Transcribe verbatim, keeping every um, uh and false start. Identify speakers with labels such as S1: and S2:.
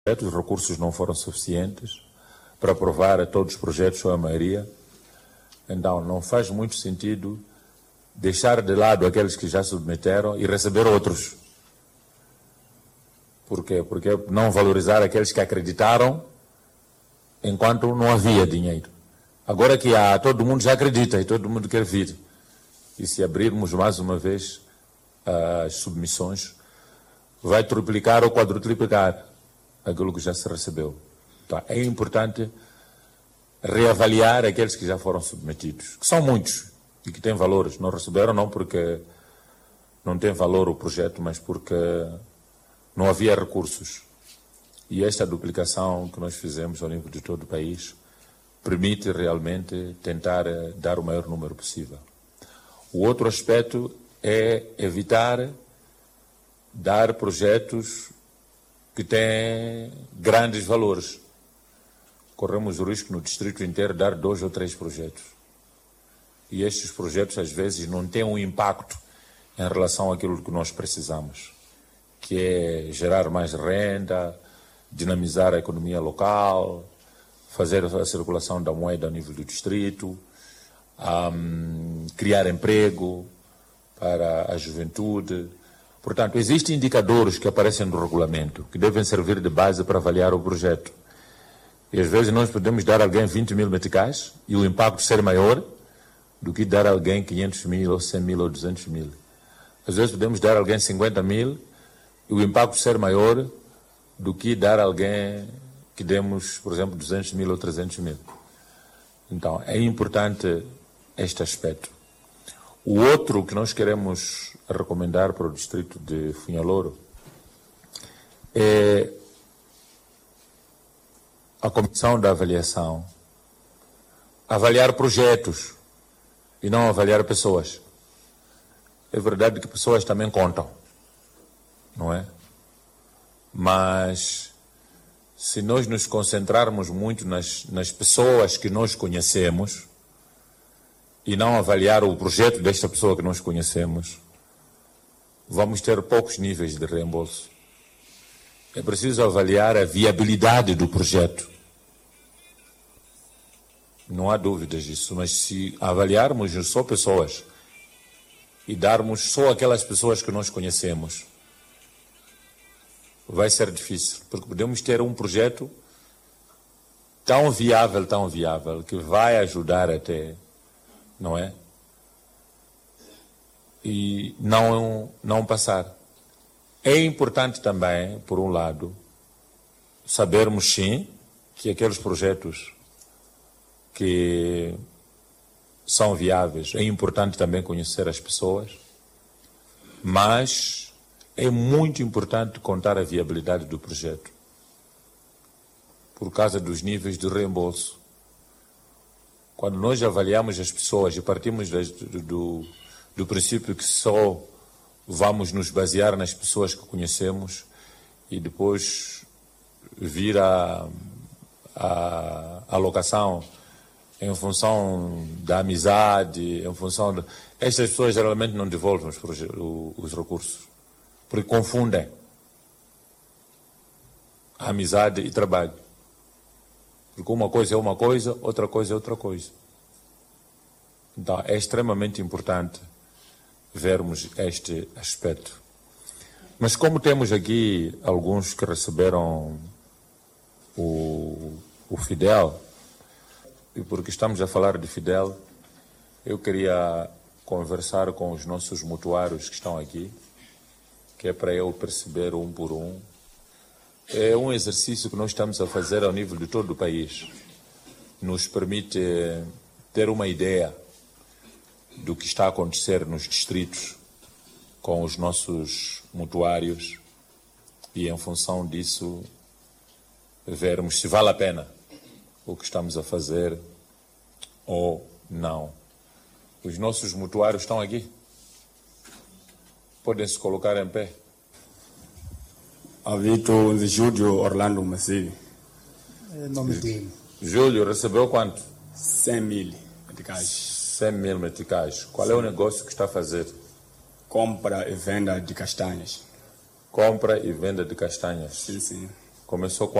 S1: Os recursos não foram suficientes para aprovar todos os projetos ou a maioria. Então, não faz muito sentido deixar de lado aqueles que já submeteram e receber outros. Por quê? Porque não valorizar aqueles que acreditaram enquanto não havia dinheiro. Agora que há, todo mundo já acredita e todo mundo quer vir. E se abrirmos mais uma vez as submissões, vai triplicar ou quadruplicar aquilo que já se recebeu. Então, é importante reavaliar aqueles que já foram submetidos, que são muitos e que têm valores. Não receberam não porque não tem valor o projeto, mas porque não havia recursos. E esta duplicação que nós fizemos ao nível de todo o país permite realmente tentar dar o maior número possível. O outro aspecto é evitar dar projetos que têm grandes valores. Corremos o risco no distrito inteiro de dar dois ou três projetos. E estes projetos, às vezes, não têm um impacto em relação àquilo que nós precisamos, que é gerar mais renda, dinamizar a economia local, fazer a circulação da moeda ao nível do distrito, um, criar emprego para a juventude. Portanto, existem indicadores que aparecem no regulamento que devem servir de base para avaliar o projeto. E às vezes nós podemos dar a alguém vinte mil meticais e o impacto ser maior do que dar a alguém quinhentos mil, ou cem mil, ou duzentos mil. Às vezes podemos dar a alguém cinquenta mil e o impacto ser maior do que dar a alguém que demos, por exemplo, duzentos mil ou trezentos mil. Então, é importante este aspecto. O outro que nós queremos recomendar para o distrito de Funhalouro é a comissão da avaliação avaliar projetos e não avaliar pessoas. É verdade que pessoas também contam, não é? Mas se nós nos concentrarmos muito nas, nas pessoas que nós conhecemos e não avaliar o projeto desta pessoa que nós conhecemos, vamos ter poucos níveis de reembolso. É preciso avaliar a viabilidade do projeto. Não há dúvidas disso, mas se avaliarmos só pessoas e darmos só aquelas pessoas que nós conhecemos, vai ser difícil, porque podemos ter um projeto tão viável, tão viável, que vai ajudar até, não é? E não, não passar. É importante também, por um lado, sabermos sim que aqueles projetos que são viáveis, é importante também conhecer as pessoas, mas é muito importante contar a viabilidade do projeto, por causa dos níveis de reembolso. Quando nós avaliamos as pessoas e partimos do, do, do princípio que só vamos nos basear nas pessoas que conhecemos e depois vir a, a alocação em função da amizade, em função de... Estas pessoas geralmente não devolvem os, os recursos, porque confundem a amizade e trabalho. Porque uma coisa é uma coisa, outra coisa é outra coisa. Então, é extremamente importante vermos este aspecto. Mas como temos aqui alguns que receberam o, o Fidel, e porque estamos a falar de Fidel, eu queria conversar com os nossos mutuários que estão aqui, que é para eu perceber um por um. É um exercício que nós estamos a fazer ao nível de todo o país. Nos permite ter uma ideia do que está a acontecer nos distritos com os nossos mutuários e, em função disso, vermos se vale a pena o que estamos a fazer ou não. Os nossos mutuários estão aqui. Podem se colocar em pé.
S2: Avito de Júlio Orlando Massivi.
S3: É nome dele.
S1: Júlio, recebeu quanto?
S2: cem mil meticais.
S1: cem mil meticais. Qual é o negócio que está a fazer?
S2: Compra e venda de castanhas.
S1: Compra e venda de castanhas.
S2: Sim, sim.
S1: Começou com